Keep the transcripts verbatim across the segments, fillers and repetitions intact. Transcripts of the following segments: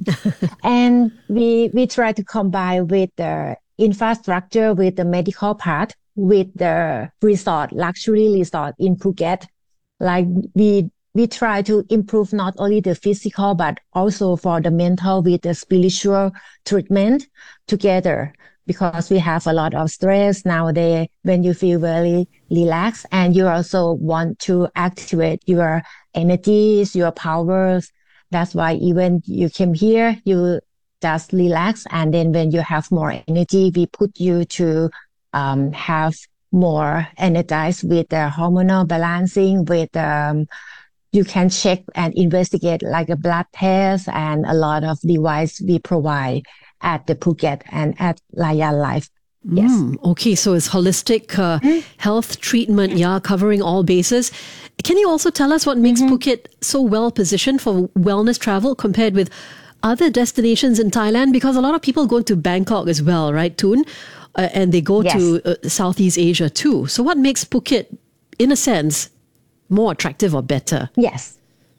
And we we try to combine with the infrastructure, with the medical part, with the resort, luxury resort in Phuket. Like we we try to improve not only the physical but also for the mental with the spiritual treatment together because we have a lot of stress nowadays when you feel very relaxed and you also want to activate your energies, your powers. That's why even you came here, you just relax. And then when you have more energy, we put you to um, have more energized with the hormonal balancing, with um, you can check and investigate like a blood test and a lot of device we provide at the Phuket and at Layan Life. Yes. Mm, okay, so it's holistic uh, Mm-hmm. health treatment, yeah, covering all bases. Can you also tell us what makes Mm-hmm. Phuket so well positioned for wellness travel compared with other destinations in Thailand? Because a lot of people go to Bangkok as well, right, Toon? Uh, and they go Yes. to uh, Southeast Asia too. So what makes Phuket, in a sense, more attractive or better? Yes.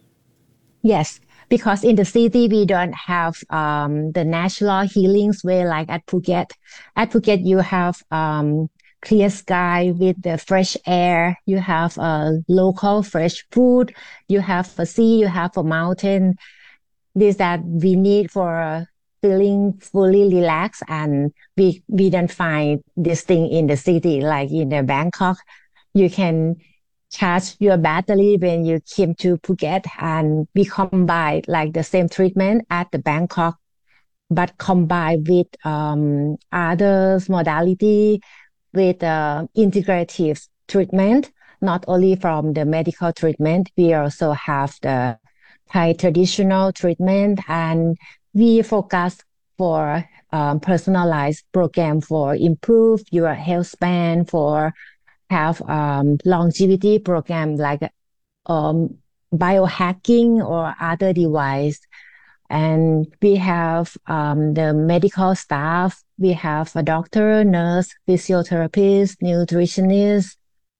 Yes, because in the city we don't have um, the natural healings way like at Phuket. At Phuket you have um, clear sky with the fresh air. You have a local fresh food. You have a sea. You have a mountain. This that we need for feeling fully relaxed, and we we don't find this thing in the city like in the Bangkok. You can charge your battery when you came to Phuket, and we combine like the same treatment at the Bangkok, but combined with um, other modality with uh, integrative treatment, not only from the medical treatment, we also have the Thai traditional treatment, and we focus for um, personalized program for improve your health span, for have um, longevity program like um, biohacking or other device. And we have um, the medical staff. We have a doctor, nurse, physiotherapist, nutritionist,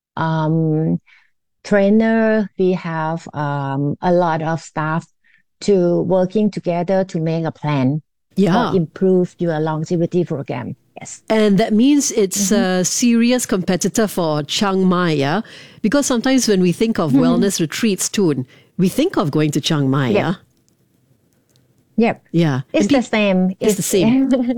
um, trainer. We have um, a lot of staff to working together to make a plan for Yeah. improve your longevity program. Yes. And that means it's Mm-hmm. a serious competitor for Chiang Mai, yeah? Because sometimes when we think of wellness retreats, too, we think of going to Chiang Mai, Yep. yeah? Yep. Yeah. It's And the peop same. it's the It's same.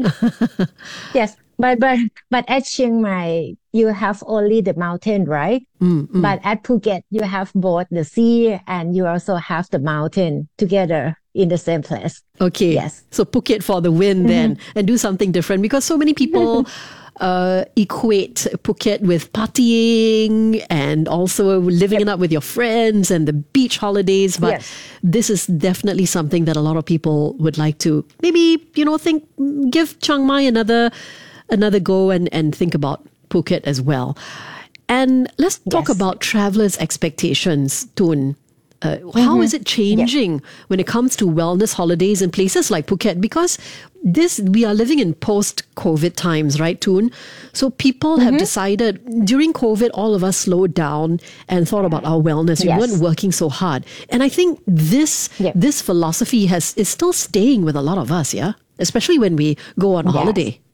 yes, but but but at Chiang Mai you have only the mountain, right? Mm, mm. But at Phuket you have both the sea and you also have the mountain together in the same place. Okay. Yes. So Phuket for the win then and do something different because so many people uh, equate Phuket with partying and also living Yep. it up with your friends and the beach holidays. But Yes. this is definitely something that a lot of people would like to maybe, you know, think, give Chiang Mai another, another go and, and think about Phuket as well. And let's talk Yes. about travelers' expectations, Toon. Uh, how Mm-hmm. is it Yep. changing when it comes to wellness holidays in places like Phuket? Because this we are living in post-COVID times, right, Toon? So people have Mm-hmm. decided during COVID, all of us slowed down and thought about our wellness. We weren't Yes. working so hard, and I think this Yep. this philosophy has is still staying with a lot of us, yeah, especially when we go on Yes. holiday.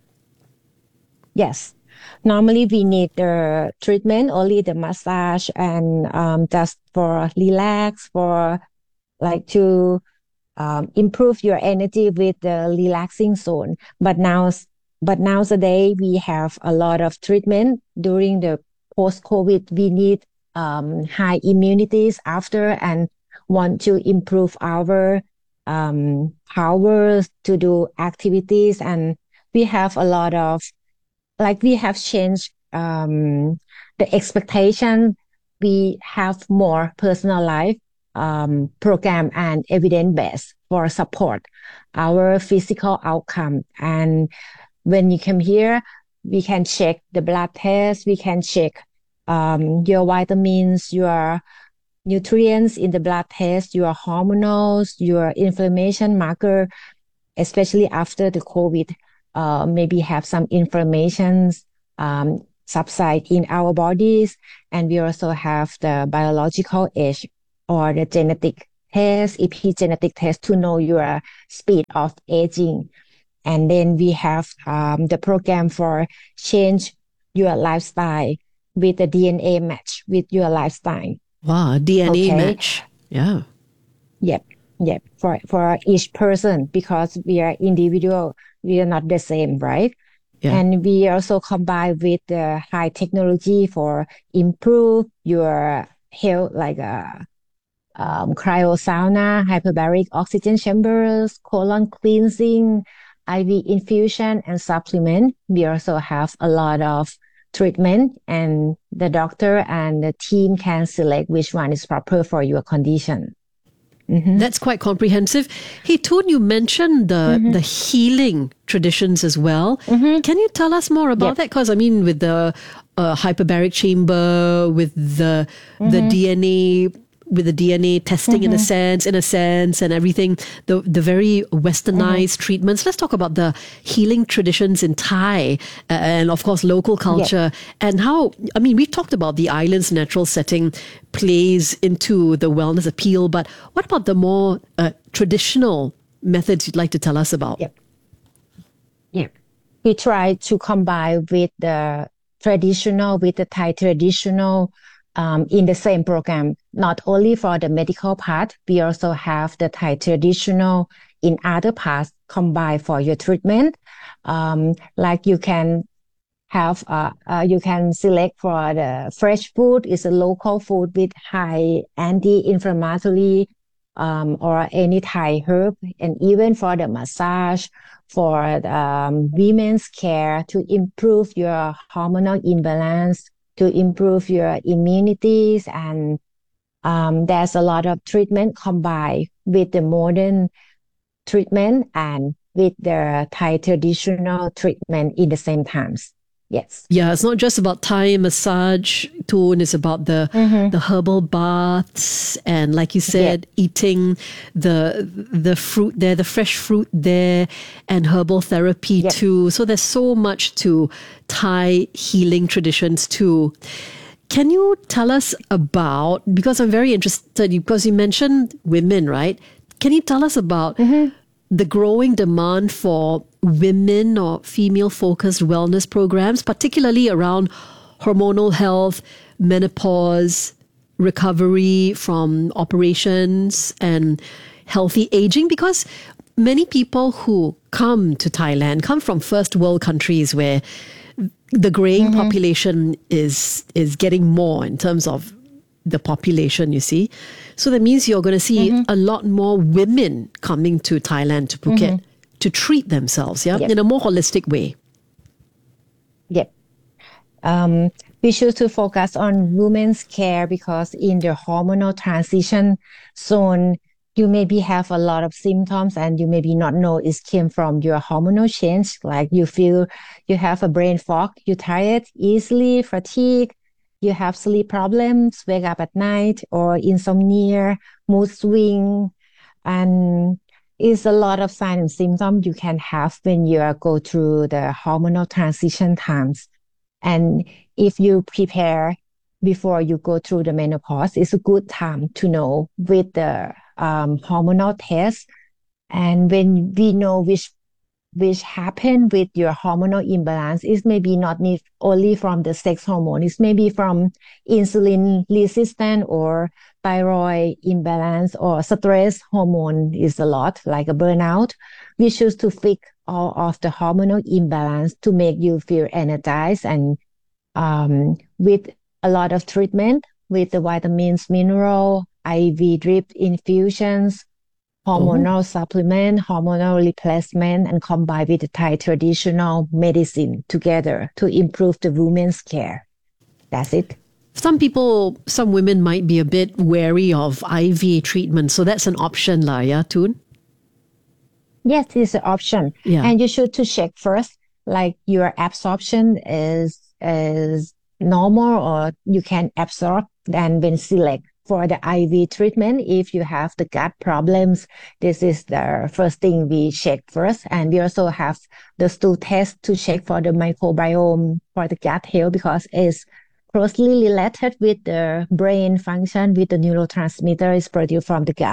Yes. Normally we need the treatment, only the massage and um, just for relax, for like to um, improve your energy with the relaxing zone. But now, but nowadays we have a lot of treatment during the post-COVID. We need um, high immunities after and want to improve our um, powers to do activities. And we have a lot of like we have changed um, the expectation. We have more personalized um, program and evidence based for support our physical outcome. And when you come here, we can check the blood test. We can check um, your vitamins, your nutrients in the blood test, your hormonals, your inflammation marker, especially after the COVID, uh, maybe have some inflammations um, subside in our bodies. And we also have the biological age or the genetic test, epigenetic test to know your speed of aging. And then we have um, the program for change your lifestyle with the D N A match with your lifestyle. Wow, D N A Okay. match. Yeah. Yep. Yep. For for each person, because we are individual, we are not the same, right? Yeah. And we also combine with the high technology for improve your health, like uh, um, cryosauna, hyperbaric oxygen chambers, colon cleansing, I V infusion, and supplement. We also have a lot of treatment, and the doctor and the team can select which one is proper for your condition. Mm-hmm. That's quite comprehensive. Hey, Toon, you mentioned the Mm-hmm. the healing traditions as well. Mm-hmm. Can you tell us more about Yep. that? Because I mean, with the uh, hyperbaric chamber, with the Mm-hmm. the D N A, with the D N A testing in a Mm-hmm. sense, in a sense, and everything, the the very westernized Mm-hmm. treatments. Let's talk about the healing traditions in Thai, uh, and of course local culture, and how. I mean, we've talked about the island's natural setting plays into the wellness appeal, but what about the more uh, traditional methods you'd like to tell us about? Yep. Yep. We try to combine with the traditional, with the Thai traditional um, in the same program, not only for the medical part, we also have the Thai traditional in other parts combined for your treatment. Um, like you can have, uh, uh, you can select for the fresh food is a local food with high anti-inflammatory um, or any Thai herb, and even for the massage, for the, um, women's care to improve your hormonal imbalance, to improve your immunities, and um, there's a lot of treatment combined with the modern treatment and with the Thai traditional treatment in the same times. Yes. Yeah, it's not just about Thai massage, Toon. It's about the Mm-hmm. the herbal baths and, like you said, eating the the fruit there, the fresh fruit there, and herbal therapy Yep. too. So there's so much to Thai healing traditions too. Can you tell us about, because I'm very interested, because you mentioned women, right? Can you tell us about Mm-hmm. the growing demand for women or female focused wellness programs, particularly around hormonal health, menopause, recovery from operations, and healthy aging? Because many people who come to Thailand come from first world countries where the graying Mm-hmm. population is is getting more in terms of the population, you see. So that means you're going to see Mm-hmm. a lot more women coming to Thailand, to Phuket, Mm-hmm. to treat themselves, yeah, Yep. in a more holistic way. Yep. Um, we choose to focus on women's care because in the hormonal transition zone, you maybe have a lot of symptoms and you maybe not know it came from your hormonal change. Like you feel you have a brain fog, you're tired easily, fatigue, you have sleep problems, wake up at night, or insomnia, mood swing, and it's a lot of signs and symptoms you can have when you are go through the hormonal transition times. And if you prepare before you go through the menopause, it's a good time to know with the um, hormonal test. And when we know which which happen with your hormonal imbalance, is maybe not need only from the sex hormone. It's maybe from insulin resistant or thyroid imbalance or stress hormone is a lot, like a burnout. We choose to fix all of the hormonal imbalance to make you feel energized, and um, with a lot of treatment with the vitamins, mineral, I V drip infusions, hormonal supplement, hormonal replacement, and combined with the Thai traditional medicine together to improve the women's care. That's it. Some people, some women might be a bit wary of I V treatment, so that's an option, lah, yeah, Toon? Yes, it's an option. Yeah. And you should to check first, like your absorption is is normal or you can absorb, and then select for the I V treatment. If you have the gut problems, this is the first thing we check first. And we also have the stool test to check for the microbiome for the gut health, because it's closely related with the brain function, with the neurotransmitter is produced from the gut.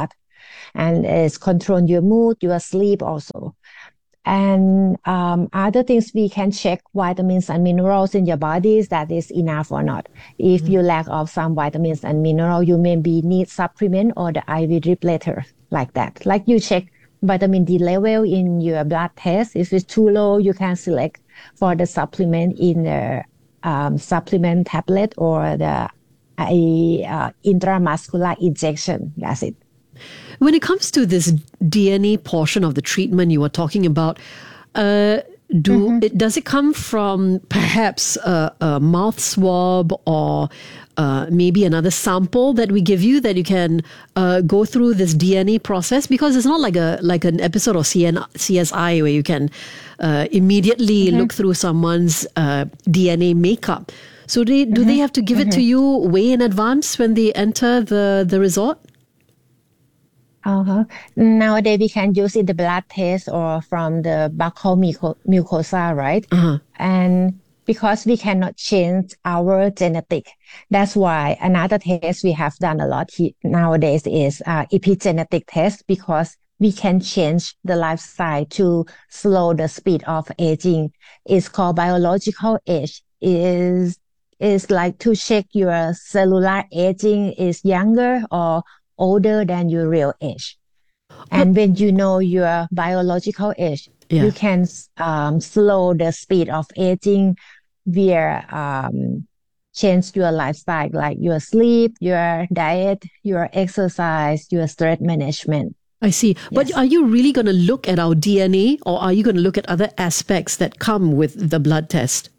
and it's control your mood, your sleep also. And um, other things we can check vitamins and minerals in your bodies that is enough or not. If mm-hmm. you lack of some vitamins and mineral, you maybe need supplement or the I V drip later, like that. Like you check vitamin D level in your blood test. If it's too low, you can select for the supplement in the um, supplement tablet or the uh, intramuscular injection. That's it. When it comes to this D N A portion of the treatment you were talking about, uh, do mm-hmm. it, does it come from perhaps a, a mouth swab or uh, maybe another sample that we give you that you can uh, go through this D N A process? Because it's not like a like an episode of C N, C S I where you can uh, immediately mm-hmm. look through someone's uh, D N A makeup. So they, do mm-hmm. they have to give mm-hmm. it to you way in advance when they enter the, the resort? Uh-huh. Nowadays, we can use in the blood test or from the buccal muco- mucosa, right? Uh-huh. And because we cannot change our genetic, that's why another test we have done a lot he- nowadays is uh, epigenetic test, because we can change the lifestyle to slow the speed of aging. It's called biological age. It is is like to check your cellular aging is younger or older than your real age. And when you know your biological age, yeah. you can um, slow the speed of aging via um, change your lifestyle, like your sleep, your diet, your exercise, your stress management. I see. Yes. But are you really going to look at our D N A, or are you going to look at other aspects that come with the blood test?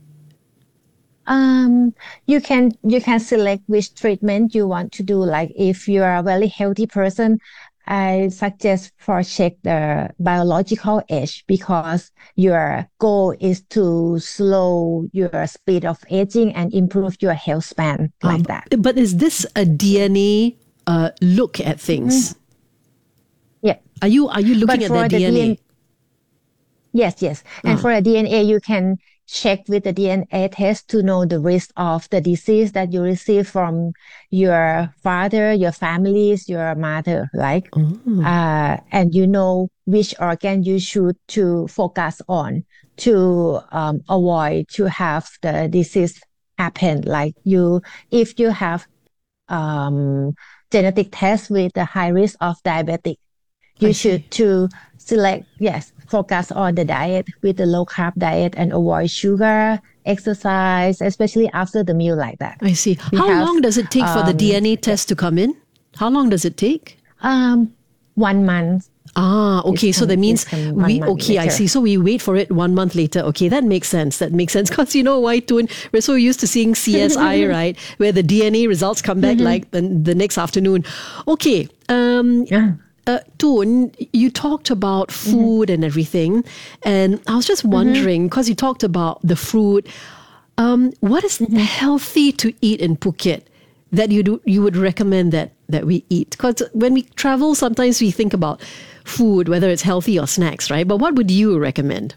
Um, you can you can select which treatment you want to do. Like if you are a very healthy person, I suggest for check the biological age, because your goal is to slow your speed of aging and improve your health span, like um, that. But is this a D N A uh, look at things? Mm-hmm. Yeah. Are you are you looking at the D N A? D N- yes, yes. And uh. for a D N A, you can check with the D N A test to know the risk of the disease that you receive from your father, your families, your mother, like, mm. uh, and you know which organ you should to focus on to um, avoid to have the disease happen. Like you, if you have um, genetic test with the high risk of diabetic, you I should see. to select, yes, focus on the diet with the low carb diet and avoid sugar, exercise, especially after the meal, like that. I see. We How have, long does it take um, for the D N A test to come in? How long does it take? Um, one month. Ah, okay. So that means we, okay, later. I see. So we wait for it one month later. Okay, that makes sense. That makes sense. Because you know why, Toon? We're so used to seeing C S I, right? Where the D N A results come back mm-hmm. like the, the next afternoon. Okay. Um, yeah. Uh, Toon, you talked about food mm-hmm. and everything. And I was just wondering, because mm-hmm. you talked about the fruit, um, what is mm-hmm. healthy to eat in Phuket that you do, you would recommend that, that we eat? Because when we travel, sometimes we think about food, whether it's healthy or snacks, right? But what would you recommend?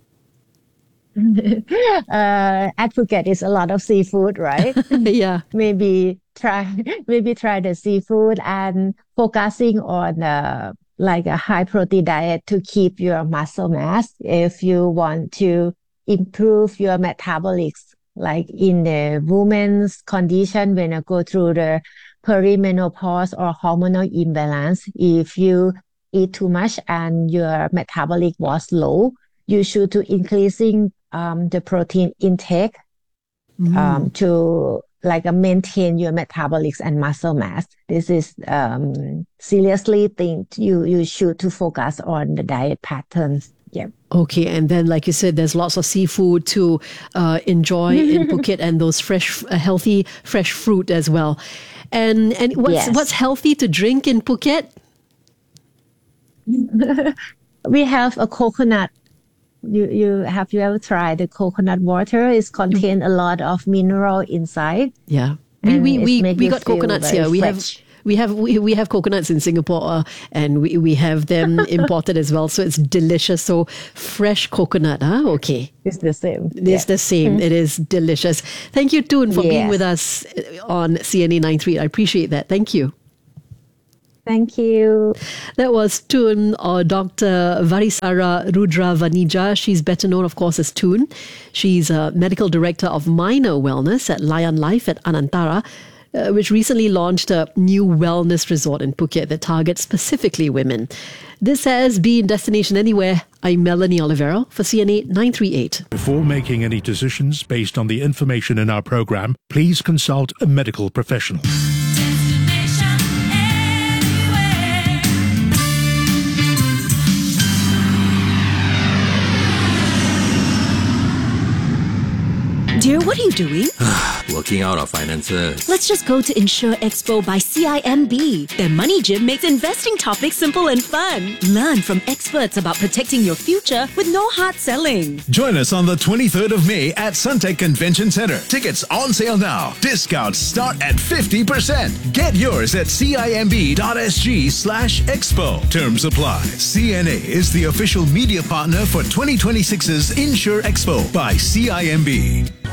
uh, at Phuket, it's a lot of seafood, right? Yeah. Maybe try, maybe try the seafood and focusing on uh, like a high protein diet to keep your muscle mass. If you want to improve your metabolics, like in the woman's condition when I go through the perimenopause or hormonal imbalance, if you eat too much and your metabolic was low, you should to increasing um, the protein intake mm. um, to like uh, maintain your metabolics and muscle mass. This is um, seriously think you you should to focus on the diet patterns. Yeah. Okay, and then like you said, there's lots of seafood to uh, enjoy in Phuket, and those fresh, uh, healthy, fresh fruit as well. And and what's yes. what's healthy to drink in Phuket? We have a coconut. You you have you ever tried the coconut water? It's contain a lot of mineral inside. Yeah, we we we, we got coconuts here. We fresh. have. We have we, we have coconuts in Singapore uh, and we, we have them imported as well. So it's delicious. So fresh coconut, huh? Okay. It's the same. It's yeah. the same. It is delicious. Thank you, Toon, for yes. being with us on C N A ninety-three. I appreciate that. Thank you. Thank you. That was Toon, or Doctor Varisara Rudra Vanija. She's better known, of course, as Toon. She's a medical director of minor wellness at Lion Life at Anantara, uh, which recently launched a new wellness resort in Phuket that targets specifically women. This has been Destination Anywhere. I'm Melanie Olivero for C N A nine three eight. Before making any decisions based on the information in our program, please consult a medical professional. Dear, what are you doing? Working out our finances. Let's just go to Insure Expo by C I M B. Their money gym makes investing topics simple and fun. Learn from experts about protecting your future with no hard selling. Join us on the twenty-third of May at Suntec Convention Centre. Tickets on sale now. Discounts start at fifty percent. Get yours at cimb.sg slash expo. Terms apply. C N A is the official media partner for twenty twenty-six's Insure Expo by C I M B.